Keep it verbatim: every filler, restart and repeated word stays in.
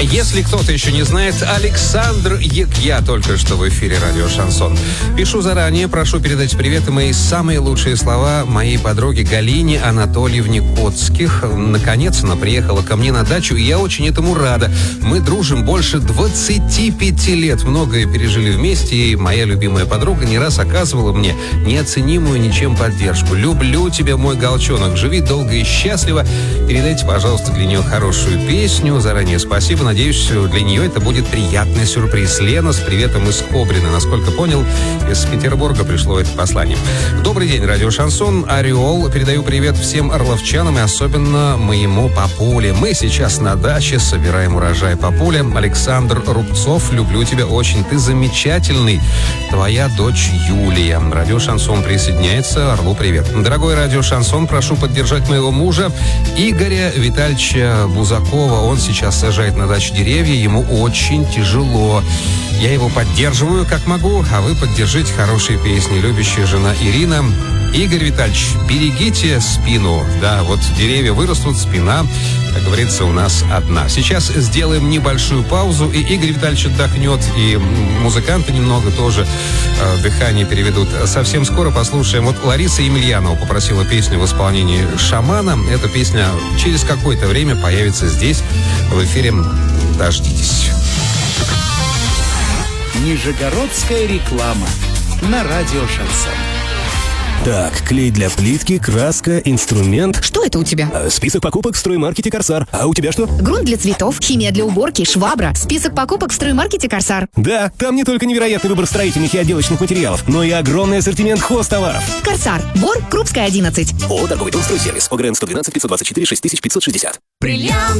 Если кто-то еще не знает, Александр Якья только что в эфире радио «Шансон». Пишу заранее, прошу передать привет и мои самые лучшие слова моей подруге Галине Анатольевне Коцких. Наконец она приехала ко мне на дачу, и я очень этому рада. Мы дружим больше двадцати пяти лет, многое пережили вместе, и моя любимая подруга не раз оказывала мне неоценимую ничем поддержку. Люблю тебя, мой голчонок, живи долго и счастливо. Передайте, пожалуйста, для нее хорошую песню. Заранее спасибо. Надеюсь, для нее это будет приятный сюрприз. Лена с приветом из Кобрина. Насколько понял, из Петербурга пришло это послание. Добрый день, радио «Шансон». Ореол. Передаю привет всем орловчанам и особенно моему папуле. Мы сейчас на даче собираем урожай. Папуля, Александр Рубцов, люблю тебя очень. Ты замечательный. Твоя дочь Юлия. Радио «Шансон» присоединяется. Орлу привет. Дорогой радио «Шансон», прошу поддержать моего мужа Игоря Витальевича Бузакова. Он сейчас сажает на даче деревья, ему очень тяжело. Я его поддерживаю как могу, а вы поддержите хорошие песни. Любящая жена Ирина. Игорь Витальевич, берегите спину. Да, вот деревья вырастут, спина, как говорится, у нас одна. Сейчас сделаем небольшую паузу, и Игорь Витальевич отдохнет, и музыканты немного тоже э, дыхание переведут. Совсем скоро послушаем. Вот Лариса Емельянова попросила песню в исполнении «Шамана». Эта песня через какое-то время появится здесь, в эфире. Дождитесь. Нижегородская реклама на радио «Шансон». Так, клей для плитки, краска, инструмент. Что это у тебя? Э, список покупок в строймаркете «Корсар». А у тебя что? Грунт для цветов, химия для уборки, швабра. Список покупок в строймаркете «Корсар». Да, там не только невероятный выбор строительных и отделочных материалов, но и огромный ассортимент хозтоваров. «Корсар». Бор, Крупская, одиннадцать. О, торговый дом «Стройсервис». ОГРН сто двенадцать пятьсот двадцать четыре шесть тысяч пятьсот шестьдесят. Бриллиант